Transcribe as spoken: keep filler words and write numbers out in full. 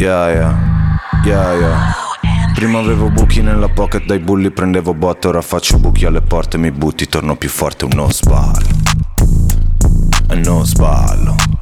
Yeah, yeah, yeah, yeah. Prima avevo buchi nella pocket, dai bulli prendevo botte. Ora faccio buchi alle porte, mi butti, torno più forte. Un no sballo, e non sballo.